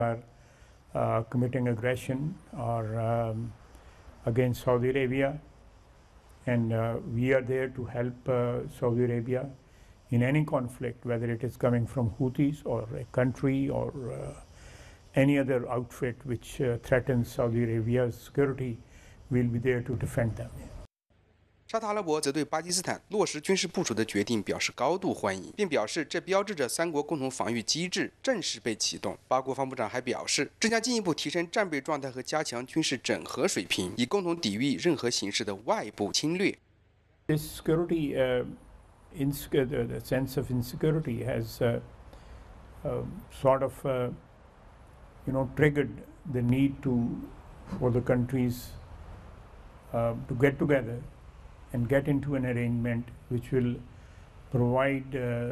are committing aggression or against Saudi Arabia, and we are there to help Saudi Arabia in any conflict, whether it is coming from Houthis or a country or any other outfit which threatens Saudi Arabia's security. We'll be there to defend them. 沙特阿拉伯则对巴基斯坦落实军事部署的决定表示高度欢迎，并表示这标志着三国共同防御机制正式被启动。巴国防部长还表示，正将进一步提升战备状态和加强军事整合水平，以共同抵御任何形式的外部侵略。 This security, the sense of insecurity has sort of, triggered the need for the countries to get together and get into an arrangement which will provide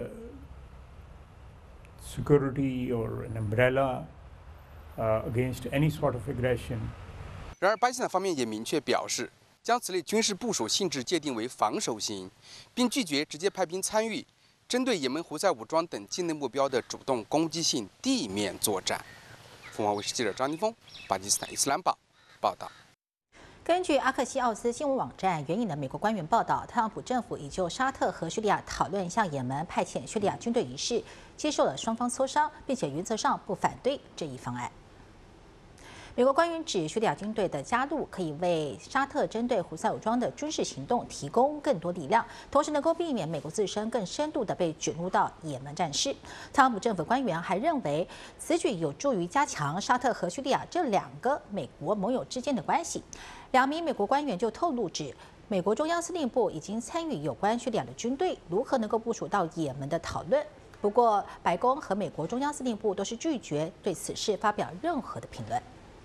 security or an umbrella against any sort of aggression. 然而，巴基斯坦方面也明确表示，将此类军事部署性质界定为防守型，并拒绝直接派兵参与针对也门胡塞武装等境内目标的主动攻击性地面作战。凤凰卫视记者张金峰，巴基斯坦伊斯兰堡报道。 根据阿克西奥斯新闻网站援引的美国官员报道，特朗普政府已就沙特和叙利亚讨论向也门派遣叙利亚军队一事，接受了双方磋商，并且原则上不反对这一方案。美国官员指，叙利亚军队的加入可以为沙特针对胡塞武装的军事行动提供更多力量，同时能够避免美国自身更深度地被卷入到也门战事。特朗普政府官员还认为，此举有助于加强沙特和叙利亚这两个美国盟友之间的关系。 2名美国官员就透露指，美国中央司令部已经参与有关叙利亚的军队如何能够部署到也门的讨论。不过，白宫和美国中央司令部都是拒绝对此事发表任何的评论。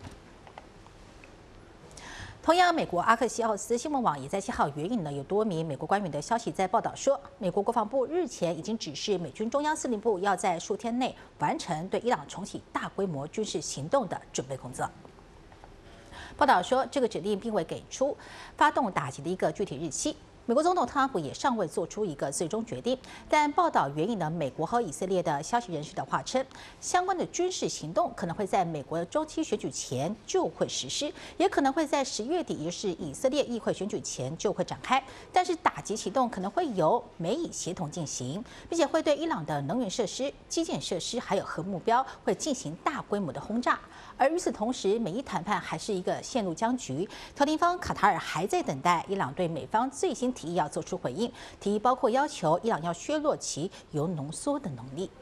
同样，美国阿克西奥斯新闻网也在7号援引了有多名美国官员的消息，在报道说，美国国防部日前已经指示美军中央司令部要在数天内完成对伊朗重启大规模军事行动的准备工作。 报道说，这个指令并未给出发动打击的一个具体日期。美国总统特朗普也尚未做出一个最终决定，但报道援引了美国和以色列的消息人士的话称，相关的军事行动可能会在美国中期选举前就会实施，也可能会在10月底，也就是以色列议会选举前就会展开。但是打击行动可能会由美以协同进行，并且会对伊朗的能源设施、基建设施还有核目标会进行大规模的轰炸。 而与此同时，美伊谈判还是一个陷入僵局。调停方卡塔尔还在等待伊朗对美方最新提议要做出回应，提议包括要求伊朗要削弱其铀浓缩的能力。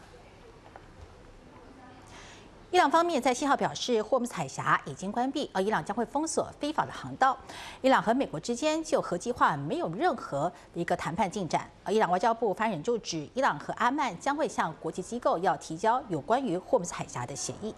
伊朗方面在7号表示，霍姆斯海峡已经关闭，而伊朗将会封锁非法的航道。伊朗和美国之间就核计划没有任何一个谈判进展。而伊朗外交部发言人就指，伊朗和阿曼将会向国际机构要提交有关于霍姆斯海峡的协议。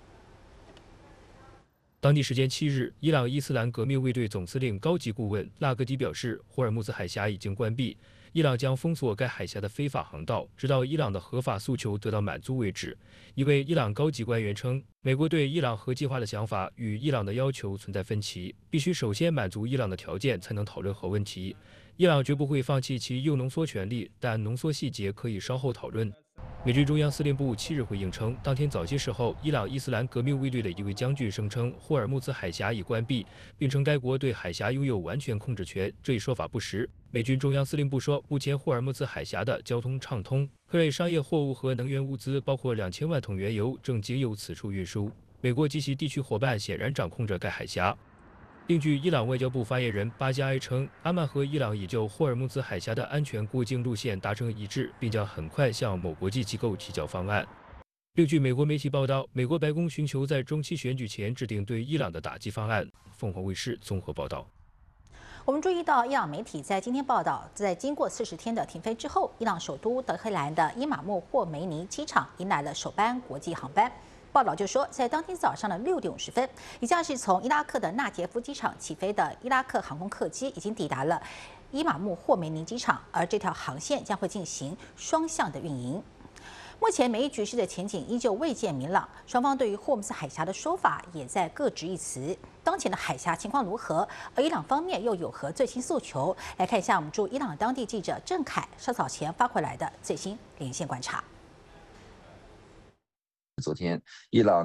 当地时间7日，伊朗伊斯兰革命卫队总司令高级顾问纳格迪表示，霍尔木兹海峡已经关闭，伊朗将封锁该海峡的非法航道，直到伊朗的合法诉求得到满足为止。一位伊朗高级官员称，美国对伊朗核计划的想法与伊朗的要求存在分歧，必须首先满足伊朗的条件，才能讨论核问题。伊朗绝不会放弃其铀浓缩权利，但浓缩细节可以稍后讨论。 美军中央司令部7日回应称，当天早些时候，伊朗伊斯兰革命卫队的一位将军声称霍尔木兹海峡已关闭，并称该国对海峡拥有完全控制权。这一说法不实。美军中央司令部说，目前霍尔木兹海峡的交通畅通，各类商业货物和能源物资，包括2000万桶原油，正经由此处运输。美国及其地区伙伴显然掌控着该海峡。 另据伊朗外交部发言人巴加埃称，阿曼和伊朗已就霍尔木兹海峡的安全过境路线达成一致，并将很快向某国际机构提交方案。另据美国媒体报道，美国白宫寻求在中期选举前制定对伊朗的打击方案。凤凰卫视综合报道。 我们注意到，伊朗媒体在今天报道，在经过40天的停飞之后，伊朗首都德黑兰的伊玛目霍梅尼机场迎来了首班国际航班。 报道就说，在当天早上的6点50分，一架是从伊拉克的纳杰夫机场起飞的伊拉克航空客机已经抵达了伊玛目霍梅尼机场，而这条航线将会进行双向的运营。目前美伊局势的前景依旧未见明朗，双方对于霍姆斯海峡的说法也在各执一词。当前的海峡情况如何？而伊朗方面又有何最新诉求？来看一下我们驻伊朗当地记者郑凯稍早前发回来的最新连线观察。 昨天，伊朗